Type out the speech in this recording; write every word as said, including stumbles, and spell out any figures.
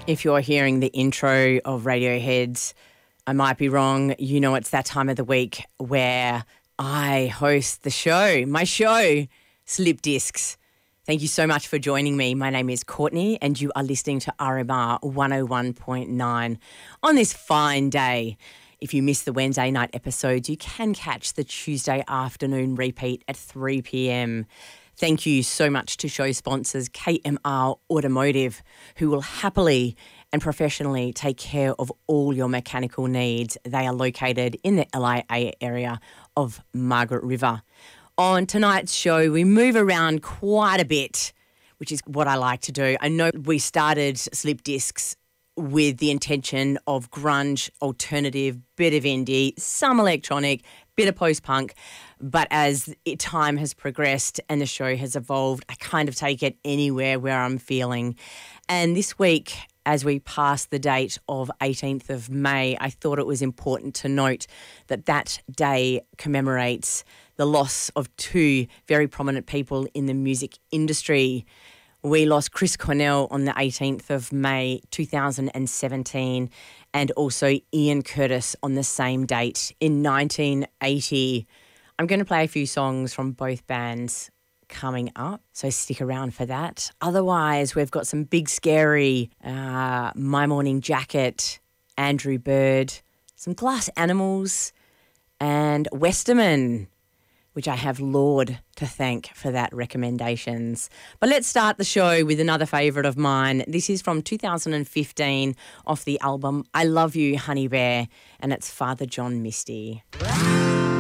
If you're hearing the intro of Radiohead's, I might be wrong, you know it's that time of the week where I host the show, my show, Slip Discs. Thank you so much for joining me. My name is Courtney and you are listening to R M R one oh one point nine on this fine day. If you missed the Wednesday night episodes, you can catch the Tuesday afternoon repeat at three p.m. Thank you so much to show sponsors K M R Automotive, who will happily and professionally take care of all your mechanical needs. They are located in the L I A area of Margaret River. On tonight's show, we move around quite a bit, which is what I like to do. I know we started Slip Discs with the intention of grunge, alternative, bit of indie, some electronic, bit of post-punk. But as it, time has progressed and the show has evolved, I kind of take it anywhere where I'm feeling. And this week, as we pass the date of eighteenth of May, I thought it was important to note that that day commemorates the loss of two very prominent people in the music industry. We lost Chris Cornell on the eighteenth of May two thousand seventeen and also Ian Curtis on the same date in nineteen eighty. I'm going to play a few songs from both bands coming up, so stick around for that. Otherwise, we've got some big scary, uh, My Morning Jacket, Andrew Bird, some Glass Animals and Westerman, which I have Lord to thank for that recommendations. But let's start the show with another favourite of mine. This is from two thousand fifteen off the album I Love You, Honey Bear, and it's Father John Misty.